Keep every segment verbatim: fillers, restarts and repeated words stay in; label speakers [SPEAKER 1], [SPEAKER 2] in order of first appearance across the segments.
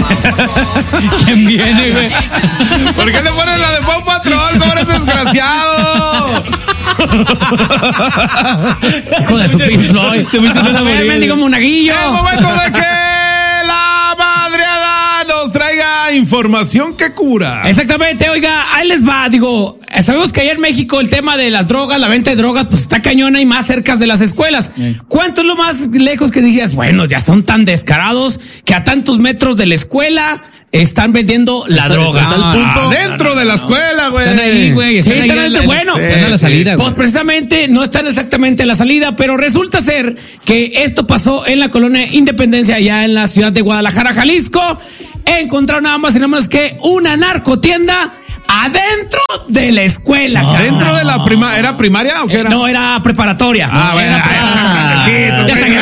[SPEAKER 1] ¿Quién viene, güey?
[SPEAKER 2] ¿Por qué le pones la de Paw Patrol? ¿Cómo eres desgraciado?
[SPEAKER 1] Hijo de su Pink Floyd.
[SPEAKER 3] Se me hizo
[SPEAKER 1] Vamos a ver, mendigo monaguillo.
[SPEAKER 2] Es momento de que la madreada nos traiga información que cura.
[SPEAKER 1] Exactamente, oiga, ahí les va, digo, sabemos que allá en México el tema de las drogas, la venta de drogas, pues está cañona y más cerca de las escuelas. Sí. ¿Cuánto es lo más lejos que dirías? Bueno, ya son tan descarados que a tantos metros de la escuela están vendiendo la
[SPEAKER 3] está,
[SPEAKER 1] droga.
[SPEAKER 3] Está al punto.
[SPEAKER 2] Ah, dentro no, no, de la escuela, güey.
[SPEAKER 1] Están ahí, güey.
[SPEAKER 3] Sí,
[SPEAKER 1] están ahí,
[SPEAKER 3] ahí,
[SPEAKER 1] bueno,
[SPEAKER 3] sí, están a la salida,
[SPEAKER 1] pues precisamente no están exactamente a la salida, pero resulta ser que esto pasó en la colonia Independencia, allá en la ciudad de Guadalajara, Jalisco. Encontraron nada más y nada menos que una narcotienda adentro de la escuela.
[SPEAKER 2] Ah, ¿dentro de la primaria? ¿Era primaria o qué era?
[SPEAKER 1] Eh, no, era preparatoria.
[SPEAKER 2] Ah,
[SPEAKER 1] no,
[SPEAKER 2] bueno.
[SPEAKER 1] Era
[SPEAKER 2] Ah,
[SPEAKER 1] sí, ya está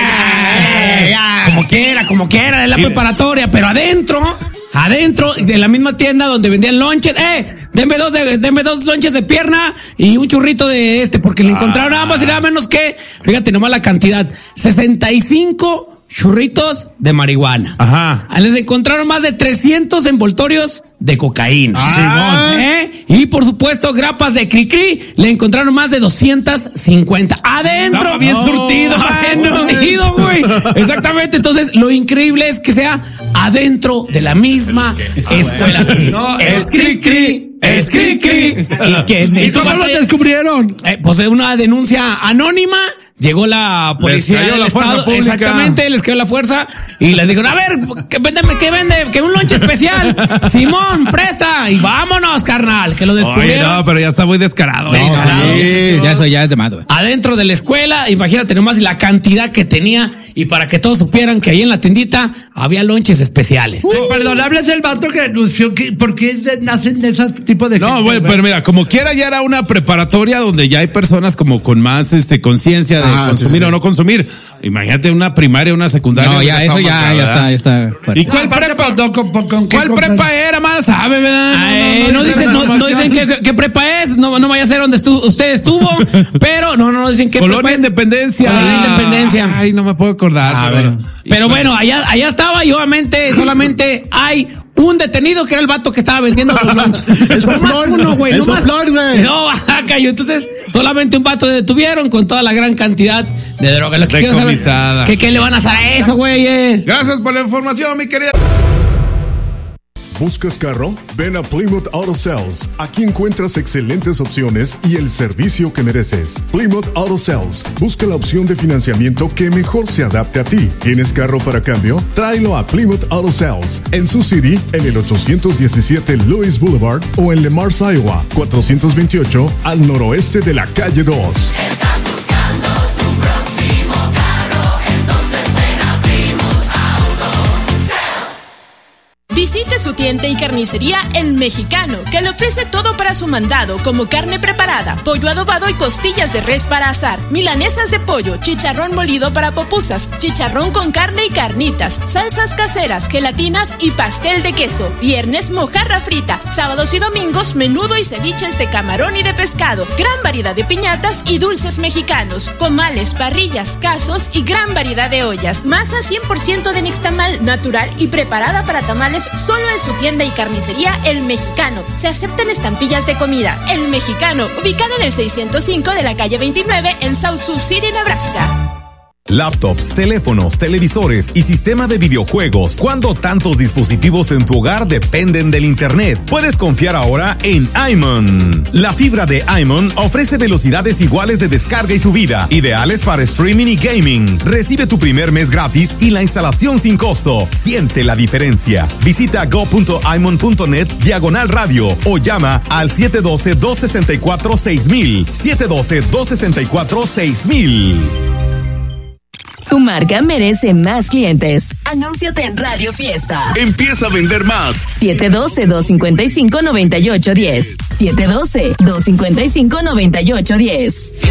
[SPEAKER 1] grande. Como quiera, como quiera, es la preparatoria, pero adentro, adentro de la misma tienda donde vendían lonches, eh, denme dos, de, denme dos lonches de pierna y un churrito de este, porque le encontraron nada más y nada menos que, fíjate nomás la cantidad, sesenta y cinco churritos de marihuana.
[SPEAKER 2] Ajá.
[SPEAKER 1] Les encontraron más de trescientos envoltorios de cocaína.
[SPEAKER 2] Ah.
[SPEAKER 1] ¿Eh? Y por supuesto, grapas de cri-cri, le encontraron más de doscientas cincuenta. Adentro.
[SPEAKER 2] Estaba bien
[SPEAKER 1] no,
[SPEAKER 2] surtido.
[SPEAKER 1] Bien surtido, güey. Exactamente. Entonces, lo increíble es que sea adentro de la misma escuela.
[SPEAKER 2] No, es cri-cri. Es cri-cri.
[SPEAKER 3] ¿Y quién es?
[SPEAKER 2] ¿Y cómo lo descubrieron?
[SPEAKER 1] Eh, pues de una denuncia anónima. Llegó la policía
[SPEAKER 2] les cayó
[SPEAKER 1] del
[SPEAKER 2] la
[SPEAKER 1] estado,
[SPEAKER 2] fuerza pública.
[SPEAKER 1] Exactamente, les quedó la fuerza y les dijeron, a ver, que vende, que vende, que un lonche especial, Simón, presta, y vámonos, carnal, que lo descubrieron.
[SPEAKER 2] Oye, no, pero ya está muy descarado.
[SPEAKER 1] No,
[SPEAKER 2] ¿eh?
[SPEAKER 3] Sí, ya eso ya es de más, güey.
[SPEAKER 1] Adentro de la escuela, imagínate nomás la cantidad que tenía y para que todos supieran que ahí en la tiendita había lonches especiales.
[SPEAKER 4] Uh, Perdón, hables del vato que denunció que por qué nacen de esos tipos de
[SPEAKER 2] No,
[SPEAKER 4] gente,
[SPEAKER 2] bueno,
[SPEAKER 4] güey?
[SPEAKER 2] pero mira, como quiera ya era una preparatoria donde ya hay personas como con más este conciencia de
[SPEAKER 3] Ah,
[SPEAKER 2] consumir
[SPEAKER 3] sí, sí.
[SPEAKER 2] o no consumir. Imagínate una primaria, una secundaria.
[SPEAKER 3] No, ya, eso
[SPEAKER 2] está
[SPEAKER 3] ya,
[SPEAKER 2] más
[SPEAKER 3] ya
[SPEAKER 2] cara,
[SPEAKER 3] está, ya está fuerte.
[SPEAKER 2] ¿Y cuál
[SPEAKER 4] No, aparte,
[SPEAKER 2] prepa?
[SPEAKER 4] pues, no, con- con- con qué
[SPEAKER 2] ¿Cuál
[SPEAKER 4] comprar?
[SPEAKER 2] prepa era, mano? ¿Sabe, verdad?
[SPEAKER 1] Ay, no,
[SPEAKER 2] dice
[SPEAKER 1] dicen,
[SPEAKER 2] la
[SPEAKER 1] no, no
[SPEAKER 2] información.
[SPEAKER 1] dicen qué, qué prepa es, no, no vaya a ser donde estu- usted estuvo, pero no, no dicen qué prepa
[SPEAKER 2] Colonia
[SPEAKER 1] es.
[SPEAKER 2] Independencia.
[SPEAKER 1] Colonia Independencia.
[SPEAKER 2] Ay, no me puedo acordar.
[SPEAKER 1] A
[SPEAKER 2] pero,
[SPEAKER 1] ver. Pero bueno, allá, allá estaba y obviamente solamente hay un detenido que era el vato que estaba vendiendo los lonches.
[SPEAKER 3] El
[SPEAKER 1] No más
[SPEAKER 3] soplón,
[SPEAKER 1] uno, güey.
[SPEAKER 3] el
[SPEAKER 1] No más.
[SPEAKER 3] soplón, güey.
[SPEAKER 1] No, cayó. Entonces, solamente un vato detuvieron con toda la gran cantidad de droga. Lo que quiero saber,
[SPEAKER 2] Decomisada.
[SPEAKER 1] ¿qué, ¿qué le van a hacer a eso, güeyes?
[SPEAKER 2] Gracias por la información, mi querida.
[SPEAKER 5] ¿Buscas carro? Ven a Plymouth Auto Sales. Aquí encuentras excelentes opciones y el servicio que mereces. Plymouth Auto Sales. Busca la opción de financiamiento que mejor se adapte a ti. ¿Tienes carro para cambio? Tráelo a Plymouth Auto Sales. En Sioux City, en el ochocientos diecisiete Lewis Boulevard o en Le Mars, Iowa, cuatrocientos veintiocho al noroeste de la calle dos.
[SPEAKER 6] Estás buscando tu próximo carro, entonces ven a Plymouth Auto Sales.
[SPEAKER 7] Visite su tienda y carnicería El Mexicano, que le ofrece todo para su mandado, como carne preparada, pollo adobado y costillas de res para asar, milanesas de pollo, chicharrón molido para pupusas, chicharrón con carne y carnitas, salsas caseras, gelatinas y pastel de queso. Viernes, mojarra frita. Sábados y domingos, menudo y ceviches de camarón y de pescado. Gran variedad de piñatas y dulces mexicanos, comales, parrillas, casos y gran variedad de ollas. Masa cien por ciento de nixtamal, natural y preparada para tamales, solo en su tienda y carnicería El Mexicano. Se aceptan estampillas de comida. El Mexicano, ubicado en el seiscientos cinco de la calle veintinueve en South Sioux City, Nebraska.
[SPEAKER 8] Laptops, teléfonos, televisores y sistema de videojuegos. ¿Cuándo tantos dispositivos en tu hogar dependen del internet? Puedes confiar ahora en iMon. La fibra de iMon ofrece velocidades iguales de descarga y subida, ideales para streaming y gaming. Recibe tu primer mes gratis y la instalación sin costo. Siente la diferencia. Visita go.imon.net diagonal radio o llama al siete uno dos, dos seis cuatro, seis mil. siete uno dos, dos seis cuatro, seis mil.
[SPEAKER 9] Tu marca merece más clientes. Anúnciate en Radio Fiesta.
[SPEAKER 8] Empieza a vender más.
[SPEAKER 9] siete uno dos, dos cinco cinco, nueve ocho uno cero. siete uno dos, dos cinco cinco, nueve ocho uno cero.